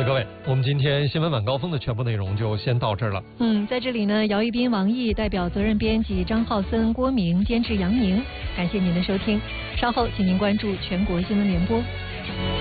的，各位，我们今天新闻晚高峰的全部内容就先到这儿了。 在这里呢，姚一斌、王毅代表责任编辑张浩森、郭明，监制杨宁，感谢您的收听。稍后请您关注全国新闻联播。